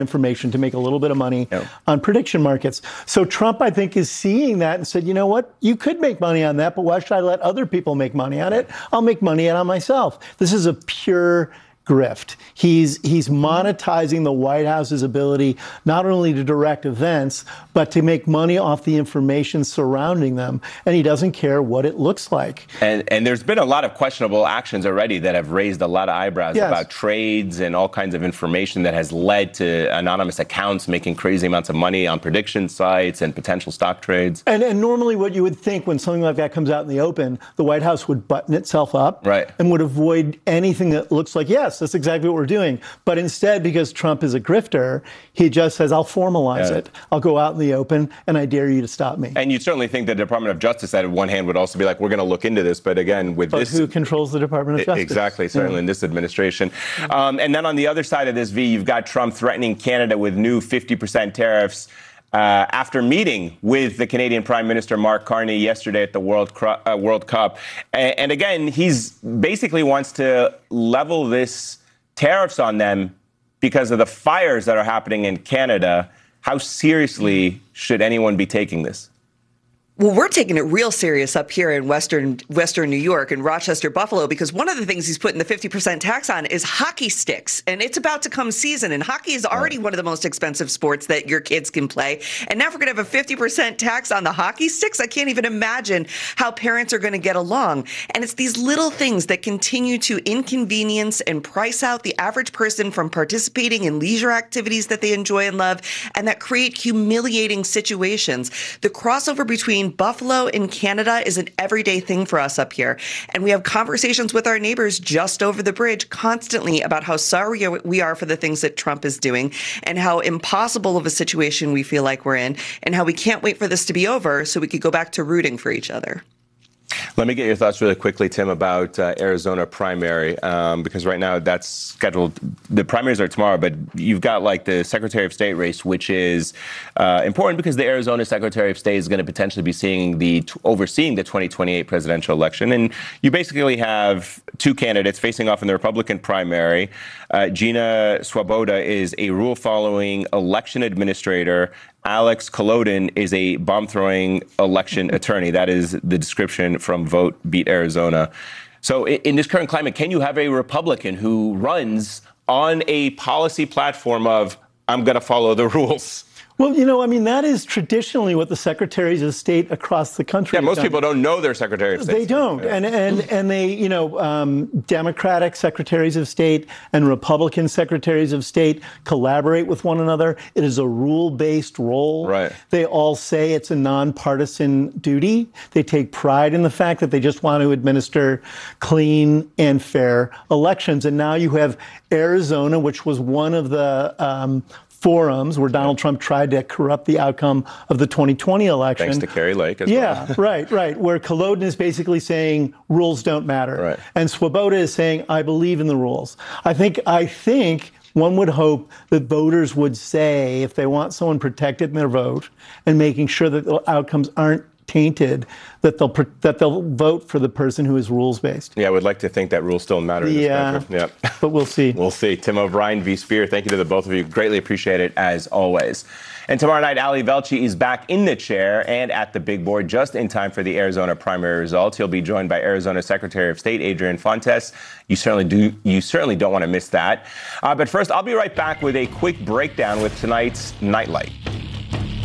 information to make a little bit of money on prediction markets. So Trump, I think, is seeing that and said, you know what, you could make money on that, but why should I let other people make money on it? I'll make money on it myself. This is a pure grift. He's monetizing the White House's ability not only to direct events, but to make money off the information surrounding them. And he doesn't care what it looks like. And there's been a lot of questionable actions already that have raised a lot of eyebrows about trades and all kinds of information that has led to anonymous accounts making crazy amounts of money on prediction sites and potential stock trades. And normally what you would think when something like that comes out in the open, the White House would button itself up and would avoid anything that looks like, yes, that's exactly what we're doing. But instead, because Trump is a grifter, he just says, I'll formalize it. I'll go out in the open, and I dare you to stop me. And you'd certainly think the Department of Justice, at one hand, would also be like, we're going to look into this. But again, with this... who controls the Department of Justice? Exactly, certainly in this administration. And then on the other side of this, V, you've got Trump threatening Canada with new 50% tariffs after meeting with the Canadian Prime Minister Mark Carney yesterday at the World Cup. And again, he's basically wants to level this tariffs on them because of the fires that are happening in Canada. How seriously should anyone be taking this? Well, we're taking it real serious up here in Western New York and Rochester, Buffalo, because one of the things he's putting the 50% tax on is hockey sticks. And it's about to come season. And hockey is already one of the most expensive sports that your kids can play. And now if we're going to have a 50% tax on the hockey sticks, I can't even imagine how parents are going to get along. And it's these little things that continue to inconvenience and price out the average person from participating in leisure activities that they enjoy and love, and that create humiliating situations. The crossover between Buffalo and Canada is an everyday thing for us up here. And we have conversations with our neighbors just over the bridge constantly about how sorry we are for the things that Trump is doing and how impossible of a situation we feel like we're in and how we can't wait for this to be over so we could go back to rooting for each other. Let me get your thoughts really quickly, Tim, about Arizona primary, because right now that's scheduled. The primaries are tomorrow, but you've got like the Secretary of State race, which is important because the Arizona Secretary of State is going to potentially be overseeing the 2028 presidential election. And you basically have two candidates facing off in the Republican primary. Gina Swoboda is a rule-following election administrator. Alex Kolodin is a bomb-throwing election attorney. That is the description from Vote Beat Arizona. So in this current climate, can you have a Republican who runs on a policy platform of, I'm going to follow the rules? Well, you know, I mean, that is traditionally what the secretaries of state across the country have most done. people don't know their secretary of state. They don't. And they, you know, Democratic secretaries of state and Republican secretaries of state collaborate with one another. It is a rule-based role. Right. They all say it's a nonpartisan duty. They take pride in the fact that they just want to administer clean and fair elections. And now you have Arizona, which was one of the forums where Donald Trump tried to corrupt the outcome of the 2020 election. Thanks to Kari Lake as well. Yeah, right. Where Kolodin is basically saying rules don't matter. Right. And Swoboda is saying, I believe in the rules. I think one would hope that voters would say, if they want someone protected in their vote and making sure that the outcomes aren't tainted, that they'll vote for the person who is rules-based. Yeah, I would like to think that rules still matter in this country. Yeah, but we'll see. We'll see. Tim O'Brien, V. Spear, thank you to the both of you. Greatly appreciate it, as always. And tomorrow night, Ali Velshi is back in the chair and at the big board just in time for the Arizona primary results. He'll be joined by Arizona Secretary of State Adrian Fontes. You certainly don't want to miss that. But first, I'll be right back with a quick breakdown with tonight's Nightlight.